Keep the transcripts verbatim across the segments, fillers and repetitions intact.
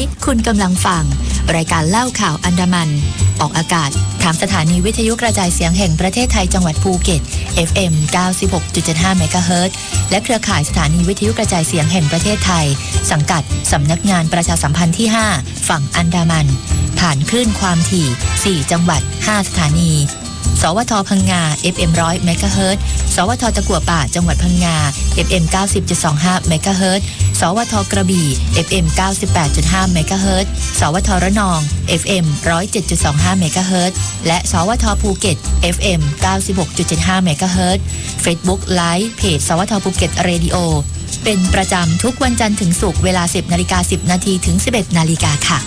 คุณกำลังฟังรายการเล่าข่าวอันดามันออกอากาศทางสถานีวิทยุกระจายเสียงแห่งประเทศไทยจังหวัดภูเก็ต เอฟ เอ็ม เก้าสิบหกจุดเจ็ดห้า เมกะเฮิรตซ์และเครือข่ายสถานีวิทยุกระจายเสียงแห่งประเทศไทยสังกัดสำนักงานประชาสัมพันธ์ที่ห้าฝั่งอันดามันผ่านคลื่นความถี่สี่จังหวัดห้าสถานีสวทพังงา เอฟ เอ็ม หนึ่งร้อย เมกะเฮิรตซ์สวทตะกั่วป่าจังหวัดพังงา เอฟ เอ็ม เก้าสิบจุดสองห้า เมกะเฮิรตซ์สวทกระบี่ เอฟ เอ็ม เก้าสิบแปดจุดห้า เมกะเฮิรตซ์สวทระนอง เอฟ เอ็ม หนึ่งร้อยเจ็ดจุดสองห้า เมกะเฮิรตซ์และสวทภูเก็ต เอฟ เอ็ม เก้าสิบหกจุดเจ็ดห้า เมกะเฮิรตซ์ Facebook Live เพจสวทภูเก็ตเรดิโอเป็นประจำทุกวันจันทร์ถึงศุกร์เวลา สิบนาฬิกาสิบนาทีถึง สิบเอ็ดนาฬิกาค่ะ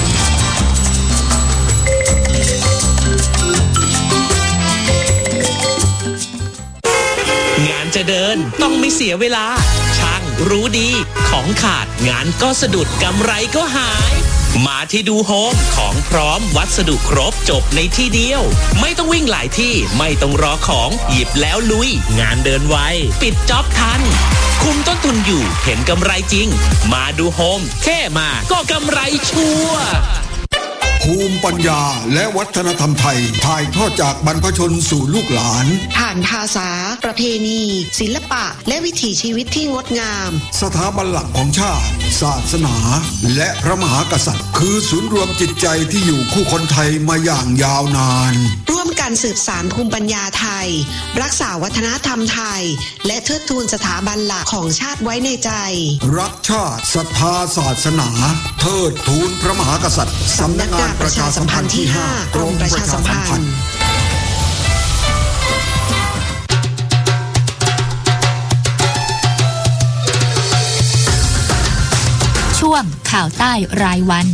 งานจะเดินต้องไม่เสียเวลาช่างรู้ดีของขาดงานก็สะดุดกำไรก็หายมาที่ดูโฮมของพร้อมวัสดุครบจบในที่เดียวไม่ต้องวิ่งหลายที่ไม่ต้องรอของหยิบแล้วลุยงานเดินไวปิดจ็อบทันคุมต้นทุนอยู่เห็นกำไรจริงมาดูโฮมแค่มาก็กำไรชัวร์ภูมิปัญญาและวัฒนธรรมไทยถ่ายทอดจากบรรพชนสู่ลูกหลานผ่านภาษาประเพณีศิลปะและวิถีชีวิตที่งดงามสถาบันหลักของชาติศาสนาและพระมหากษัตริย์คือศูนย์รวมจิตใจที่อยู่คู่คนไทยมาอย่างยาวนานร่วมกันสืบสานภูมิปัญญาไทยรักษาวัฒนธรรมไทยและเทิดทูนสถาบันหลักของชาติไว้ในใจรักชาติศรัทธาศาสนาเทิดทูนพระมหากษัตริย์สำนักงานประชาสัมพันธ์ที่ห้ากรมประชาสัมพันธ์ช่วงข่าวใต้รายวัน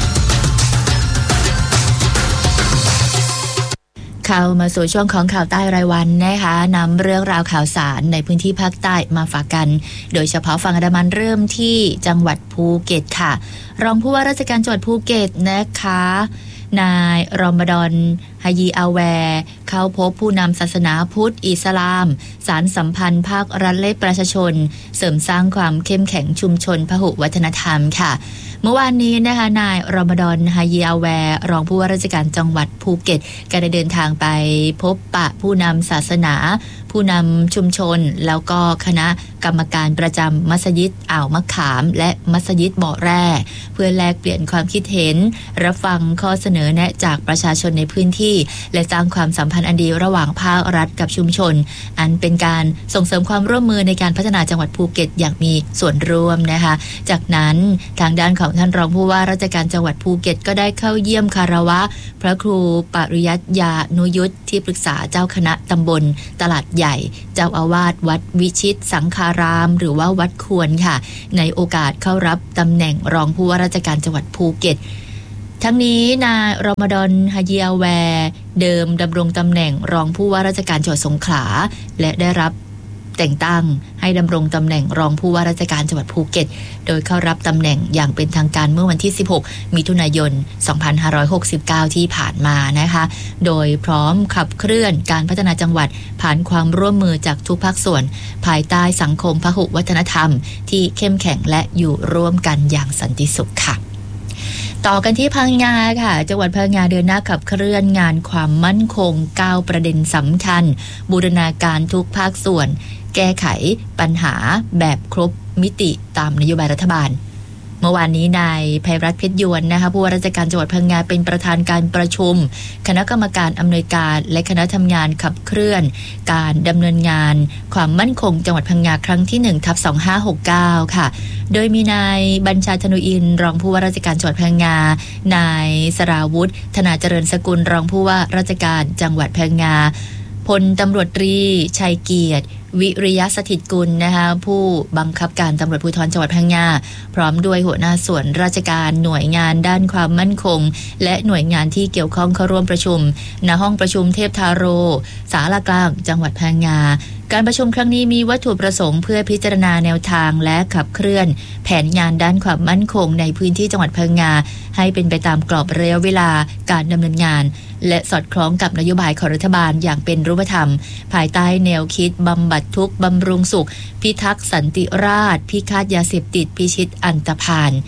เข้ามาสู่ช่วงของข่าวใต้รายวันนะคะนำเรื่องราวข่าวสารในพื้นที่ภาคใต้มาฝากกันโดยเฉพาะฝั่งอันดามันเริ่มที่จังหวัดภูเก็ตค่ะรองผู้ว่าราชการจังหวัดภูเก็ตนะคะนายรอมฎอนฮายีอาแวร์เข้าพบผู้นำศาสนาพุทธอิสลามสารสัมพันธ์ภาครัฐและประชาชนเสริมสร้างความเข้มแข็งชุมชนพหุวัฒนธรรมค่ะเมื่อวานนี้นะคะนายรอมฎอนฮายีอาแวร์รองผู้ว่าราชการจังหวัดภูเก็ตก็ได้เดินทางไปพบปะผู้นำศาสนาผู้นำชุมชนแล้วก็คณะกรรมการประจำมัสยิดอ่าวมะขามและมัสยิดบ่อแร่เพื่อแลกเปลี่ยนความคิดเห็นรับฟังข้อเสนอแนะจากประชาชนในพื้นที่และสร้างความสัมพันธ์อันดีระหว่างภาครัฐกับชุมชนอันเป็นการส่งเสริมความร่วมมือในการพัฒนาจังหวัดภูเก็ตอย่างมีส่วนร่วมนะคะจากนั้นทางด้านของท่านรองผู้ว่าราชการจังหวัดภูเก็ตก็ได้เข้าเยี่ยมคารวะพระครูปริยัติยานุยุทธที่ปรึกษาเจ้าคณะตำบลตลาดใหญ่เจ้าอาวาสวัดวิชิตสังฆารามหรือว่าวัดควรค่ะในโอกาสเข้ารับตำแหน่งรองผู้ว่าราชการจังหวัดภูเก็ตทั้งนี้นายรอมฎอนฮายีอาแวร์เดิมดำรงตำแหน่งรองผู้ว่าราชการจังหวัดสงขลาและได้รับแต่งตั้งให้ดำรงตำแหน่งรองผู้ว่าราชการจังหวัดภูเก็ตโดยเข้ารับตำแหน่งอย่างเป็นทางการเมื่อวันที่สิบหกมิถุนายนสองพันห้าร้อยหกสิบเก้าที่ผ่านมานะคะโดยพร้อมขับเคลื่อนการพัฒนาจังหวัดผ่านความร่วมมือจากทุกภาคส่วนภายใต้สังคมพหุวัฒนธรรมที่เข้มแข็งและอยู่ร่วมกันอย่างสันติสุขค่ะต่อกันที่พังงาค่ะจังหวัดพังงาเดินหน้าขับเคลื่อนงานความมั่นคงเก้าประเด็นสำคัญบูรณาการทุกภาคส่วนแก้ไขปัญหาแบบครบมิติตามนโยบายรัฐบาลเมื่อวานนี้นายไพรัตน์เพชรยวนนะคะผู้ว่าราชการจังหวัดพังงาเป็นประธานการประชุมคณะกรรมการอำนวยการและคณะทำงานขับเคลื่อนการดำเนินงานความมั่นคงจังหวัดพังงาครั้งที่ หนึ่งทับสองพันห้าร้อยหกสิบเก้า ค่ะโดยมีนายบัญชาธนุอินทร์รองผู้ว่าราชการจังหวัดพังงานายสราวุฒิธนาเจริญสกุลรองผู้ว่าราชการจังหวัดพังงาพลตำรวจตรีชัยเกียรติวิริยะสถิตกุลนะคะผู้บังคับการตำรวจภูธรจังหวัดพังงาพร้อมด้วยหัวหน้าส่วนราชการหน่วยงานด้านความมั่นคงและหน่วยงานที่เกี่ยวข้องเข้าร่วมประชุมณห้องประชุมเทพทาโรศาลากลางจังหวัดพังงาการประชุมครั้งนี้มีวัตถุประสงค์เพื่อพิจารณาแนวทางและขับเคลื่อนแผนงานด้านความมั่นคงในพื้นที่จังหวัดพังงาให้เป็นไปตามกรอบระยะเวลาการดำเนินงานและสอดคล้องกับนโยบายของรัฐบาลอย่างเป็นรูปธรรมภายใต้แนวคิดบำบัดทุกข์บำรุงสุขพิทักษ์สันติราษฎร์พิฆาตยาเสพติดพิชิตอันตพาล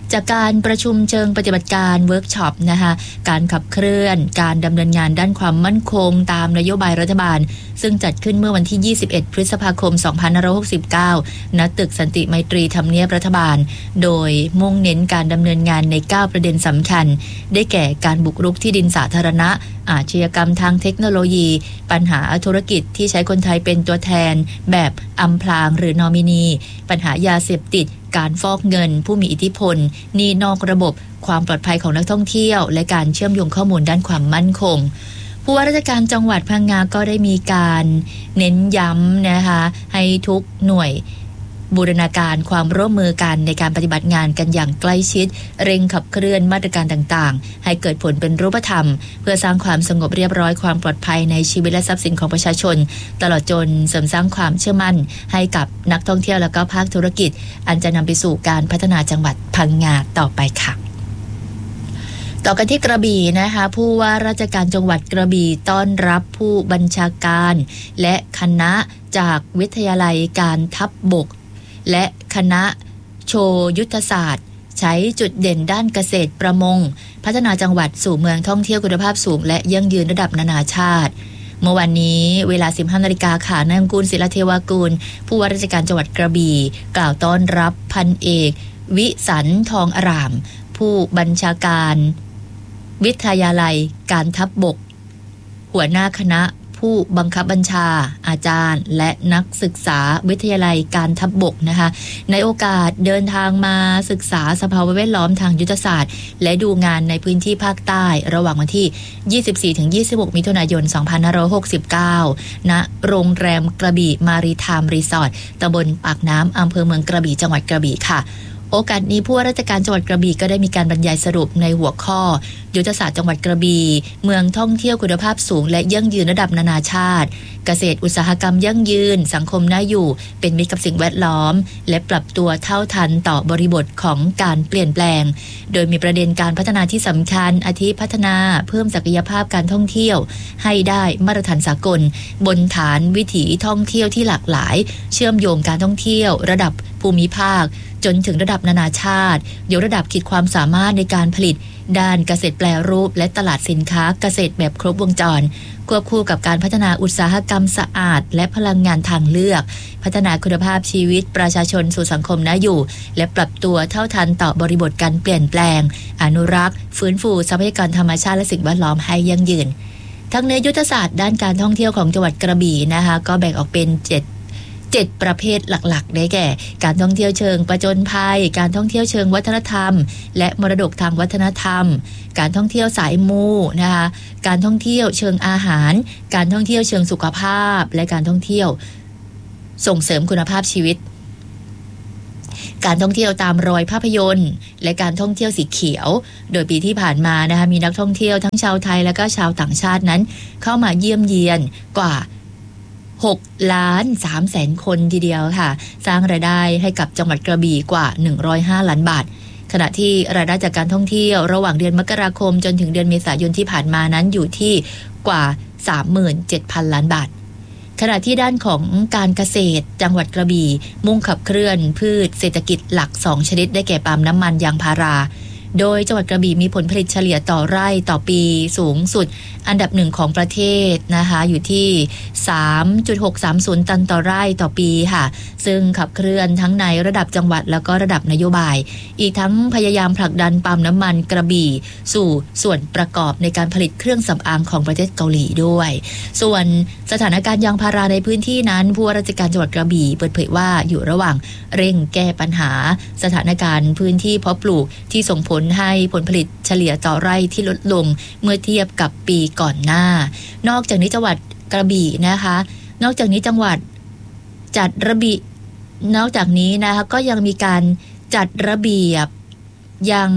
จากการประชุมเชิงปฏิบัติการเวิร์กช็อปนะคะการขับเคลื่อนการดำเนินงานด้านความมั่นคงตามนโยบายรัฐบาลซึ่งจัดขึ้นเมื่อวันที่ยี่สิบเอ็ดพฤษภาคมสองพันห้าร้อยหกสิบเก้าณตึกสันติไมตรีทำเนียบรัฐบาลโดยมุ่งเน้นการดำเนินงานในเก้าประเด็นสำคัญได้แก่การบุกรุกที่ดินสาธารณะอาชญากรรมทางเทคโนโลยีปัญหาธุรกิจที่ใช้คนไทยเป็นตัวแทนแบบอำพรางหรือนอมินีปัญหายาเสพติดการฟอกเงินผู้มีอิทธิพลหนี้นอกระบบความปลอดภัยของนักท่องเที่ยวและการเชื่อมโยงข้อมูลด้านความมั่นคงผู้ว่าราชการจังหวัดพังงาก็ได้มีการเน้นย้ำนะคะให้ทุกหน่วยบูรณาการความร่วมมือกันในการปฏิบัติงานกันอย่างใกล้ชิดเร่งขับเคลื่อนมาตรการต่างๆให้เกิดผลเป็นรูปธรรมเพื่อสร้างความสงบเรียบร้อยความปลอดภัยในชีวิตและทรัพย์สินของประชาชนตลอดจนเสริมสร้างความเชื่อมั่นให้กับนักท่องเที่ยวและก็ภาคธุรกิจอันจะนำไปสู่การพัฒนาจังหวัดพังงาต่อไปค่ะต่อกันที่กระบี่นะคะผู้ว่าราชการจังหวัดกระบี่ต้อนรับผู้บัญชาการและคณะจากวิทยาลัยการทัพบกและคณะโชยุทธศาสตร์ใช้จุดเด่นด้านเกษตรประมงพัฒนาจังหวัดสู่เมืองท่องเที่ยวคุณภาพสูงและยั่งยืนระดับนานาชาติเมื่อวันนี้เวลา สิบห้านาฬิกาค่ะนายองกูลศิลเทวากูลผู้ว่าราชการจังหวัดกระบี่กล่าวต้อนรับพันเอกวิสันทองอารามผู้บัญชาการวิทยาลัยการทัพบกหัวหน้าคณะผู้บังคับบัญชาอาจารย์และนักศึกษาวิทยาลัยการทัพบกนะคะในโอกาสเดินทางมาศึกษาสภาวะแวดล้อมทางยุทธศาสตร์และดูงานในพื้นที่ภาคใต้ระหว่างวันที่ ยี่สิบสี่ถึงยี่สิบหก มิถุนายน สองพันห้าร้อยหกสิบเก้า ณ โรงแรมกระบี่มารีไทม์รีสอร์ทตำบลปากน้ำอำเภอเมืองกระบี่จังหวัดกระบี่ค่ะโอกาสนี้ผู้ว่าราชการจังหวัดกระบี่ก็ได้มีการบรรยายสรุปในหัวข้อยุทธศาสตร์จังหวัดกระบี่เมืองท่องเที่ยวคุณภาพสูงและยั่งยืนระดับนานาชาติเกษตรอุตสาหกรรมยั่งยืนสังคมน่าอยู่เป็นมิตรกับสิ่งแวดล้อมและปรับตัวเท่าทันต่อบริบทของการเปลี่ยนแปลงโดยมีประเด็นการพัฒนาที่สำคัญอาทิพัฒนาเพิ่มศักยภาพการท่องเที่ยวให้ได้มาตรฐานสากลบนฐานวิถีท่องเที่ยวที่หลากหลายเชื่อมโยงการท่องเที่ยวระดับภูมิภาคจนถึงระดับนานาชาติยกระดับขีดความสามารถในการผลิตด้านเกษตรแปรรูปและตลาดสินค้าเกษตรแบบครบวงจรควบคู่กับการพัฒนาอุตสาหกรรมสะอาดและพลังงานทางเลือกพัฒนาคุณภาพชีวิตประชาชนสู่สังคมน่าอยู่และปรับตัวเท่าทันต่อบริบทการเปลี่ยนแปลงอนุรักษ์ฟื้นฟูทรัพยากรธรรมชาติและสิ่งแวดล้อมให้ยั่งยืนทั้งในยุทธศาสตร์ด้านการท่องเที่ยวของจังหวัดกระบี่นะคะก็แบ่งออกเป็นเจ็ดเจ็ดประเภทหลักๆได้แก่การท่องเที่ยวเชิงประจนภัยการท่องเที่ยวเชิงวัฒนธรรมและมรดกทางวัฒนธรรมการท่องเที่ยวสายมูนะคะการท่องเที่ยวเชิงอาหารการท่องเที่ยวเชิงสุขภาพและการท่องเที่ยวส่งเสริมคุณภาพชีวิตการท่องเที่ยวตามรอยภาพยนตร์และการท่องเที่ยวสีเขียวโดยปีที่ผ่านมานะคะมีนักท่องเที่ยวทั้งชาวไทยและก็ชาวต่างชาตินั้นเข้ามาเยี่ยมเยียนกว่าหกล้านสามแสนคนทีเดียวค่ะสร้างรายได้ให้กับจังหวัดกระบี่กว่าหนึ่งร้อยห้าล้านบาทขณะที่รายได้จากการท่องเที่ยวระหว่างเดือนมกราคมจนถึงเดือนเมษายนที่ผ่านมานั้นอยู่ที่กว่า สามหมื่นเจ็ดพัน ล้านบาทขณะที่ด้านของการเกษตรจังหวัดกระบี่มุ่งขับเคลื่อนพืชเศรษฐกิจหลักสองชนิดได้แก่ปาล์มน้ำมันยางพาราโดยจังหวัดกระบี่มีผลผลิตเฉลี่ยต่อไร่ต่อปีสูงสุดอันดับหนึ่งของประเทศนะคะอยู่ที่ สามจุดหกสามศูนย์ ตันต่อไร่ต่อปีค่ะซึ่งขับเคลื่อนทั้งในระดับจังหวัดแล้วก็ระดับนโยบายอีกทั้งพยายามผลักดันปาล์มน้ำมันกระบี่สู่ส่วนประกอบในการผลิตเครื่องสำอางของประเทศเกาหลีด้วยส่วนสถานการณ์ยางพาราในพื้นที่นั้นผู้ว่าราชการจังหวัดกระบี่เปิดเผยว่าอยู่ระหว่างเร่งแก้ปัญหาสถานการณ์พื้นที่เพาะปลูกที่ส่งผลให้ผลผลิตเฉลี่ยต่อไร่ที่ลดลงเมื่อเทียบกับปีก่อนหน้านอกจากนี้จังหวัดกระบี่นะคะนอกจากนี้จังหวัดจัดระเบียบนอกจากนี้นะคะก็ยังมีการจัดระเบียบยัง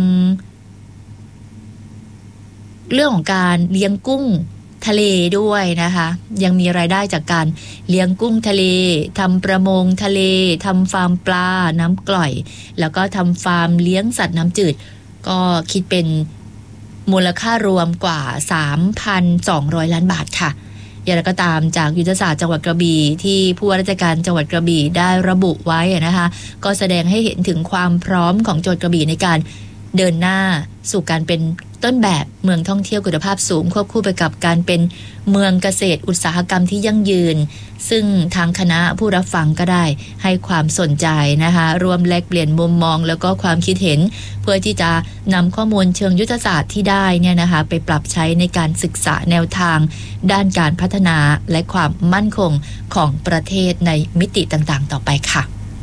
เรื่องของการเลี้ยงกุ้งทะเลด้วยนะคะยังมีรายได้จากการเลี้ยงกุ้งทะเลทำประมงทะเลทำฟาร์มปลาน้ำกร่อยแล้วก็ทำฟาร์มเลี้ยงสัตว์น้ำจืดก็คิดเป็นมูลค่ารวมกว่า สามพันสองร้อย ล้านบาทค่ะอย่างไรก็ตามจากยุทธศาสตร์จังหวัดกระบี่ที่ผู้ว่าราชการจังหวัดกระบี่ได้ระบุไว้นะคะก็แสดงให้เห็นถึงความพร้อมของจังหวัดกระบี่ในการเดินหน้าสู่การเป็นต้นแบบเมืองท่องเที่ยวคุณภาพสูงควบคู่ไปกับการเป็นเมืองเกษตรอุตสาหกรรมที่ยั่งยืนซึ่งทางคณะผู้รับฟังก็ได้ให้ความสนใจนะคะรวมแลกเปลี่ยนมุมมองแล้วก็ความคิดเห็นเพื่อที่จะนำข้อมูลเชิงยุทธศาสตร์ที่ได้เนี่ยนะคะไปปรับใช้ในการศึกษาแนวทางด้านการพัฒนาและความมั่นคงของประเทศในมิติต่างๆต่อไปค่ะ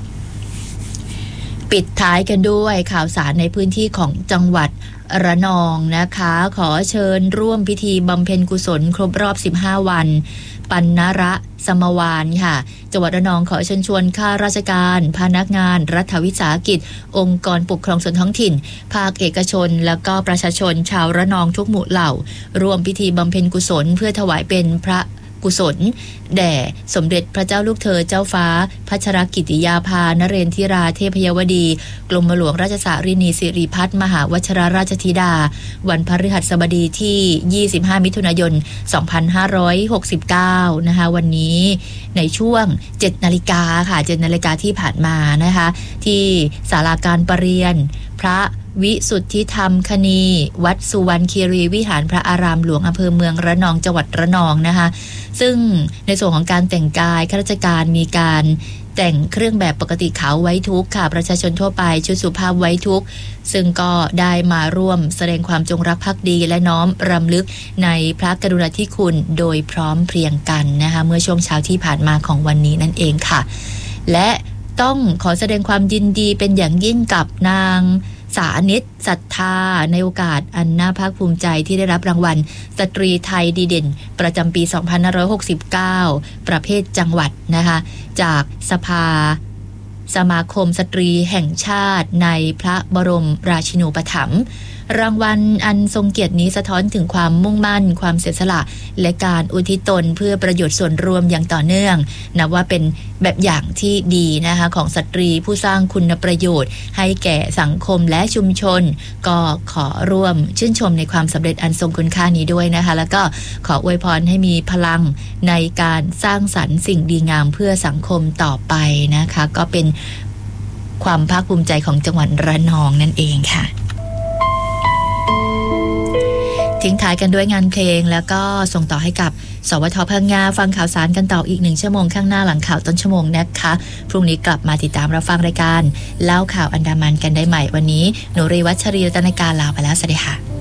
ปิดท้ายกันด้วยข่าวสารในพื้นที่ของจังหวัดระนองนะคะขอเชิญร่วมพิธีบำเพ็ญกุศลครบรอบสิบห้าวันปัณณระสมวานค่ะจังหวัดระนองขอเชิญชวนข้าราชการพนักงานรัฐวิสาหกิจองค์กรปกครองส่วนท้องถิ่นภาคเอกชนแล้วก็ประชาชนชาวระนองทุกหมู่เหล่าร่วมพิธีบำเพ็ญกุศลเพื่อถวายเป็นพระกุศลแด่สมเด็จพระเจ้าลูกเธอเจ้าฟ้าพัชรกิติยาภานเรนทิราเทพยวดีกรมหลวงราชสารินีสิริพัฒน์มหาวชิรราชธิดาวันพฤหัสบดีที่ยี่สิบห้ามิถุนายนสองพันห้าร้อยหกสิบเก้านะคะวันนี้ในช่วง เจ็ดนาฬิกาค่ะ เจ็ดนาฬิกาที่ผ่านมานะคะที่ศาลาการประเรียนพระวิสุทธิธรรมคณีวัดสุวรรณคีรีวิหารพระอารามหลวงอำเภอเมืองระนองจังหวัดระนองนะคะซึ่งในส่วนของการแต่งกายข้าราชการมีการแต่งเครื่องแบบปกติขาวไว้ทุกข์ค่ะประชาชนทั่วไปชุดสุภาพไว้ทุกข์ซึ่งก็ได้มาร่วมแสดงความจงรักภักดีและน้อมรำลึกในพระกรุณาธิคุณโดยพร้อมเพรียงกันนะคะเมื่อช่วงเช้าที่ผ่านมาของวันนี้นั่นเองค่ะและต้องขอแสดงความยินดีเป็นอย่างยิ่งกับนางสานิตศรัทธาในโอกาสอันน่าภาคภูมิใจที่ได้รับรางวัลสตรีไทยดีเด่นประจำปีสองพันห้าร้อยหกสิบเก้าประเภทจังหวัดนะคะจากสภาสมาคมสตรีแห่งชาติในพระบรมราชินูปถัมภ์รางวัลอันทรงเกียรตินี้สะท้อนถึงความมุ่งมั่นความเสียสละและการอุทิศตนเพื่อประโยชน์ส่วนรวมอย่างต่อเนื่องนับว่าเป็นแบบอย่างที่ดีนะคะของสตรีผู้สร้างคุณประโยชน์ให้แก่สังคมและชุมชนก็ขอร่วมชื่นชมในความสำเร็จอันทรงคุณค่านี้ด้วยนะคะแล้วก็ขออวยพรให้มีพลังในการสร้างสรรค์สิ่งดีงามเพื่อสังคมต่อไปนะคะก็เป็นความภาคภูมิใจของจังหวัดระนองนั่นเองค่ะทิ้งท้ายกันด้วยงานเพลงแล้วก็ส่งต่อให้กับสวท.พังงาฟังข่าวสารกันต่ออีกหนึ่งชั่วโมงข้างหน้าหลังข่าวต้นชั่วโมงนะคะพรุ่งนี้กลับมาติดตามรับฟังรายการเล่าข่าวอันดามันกันได้ใหม่วันนี้หนูรีวัชรีรัตนการลาไปแล้วสวัสดีค่ะ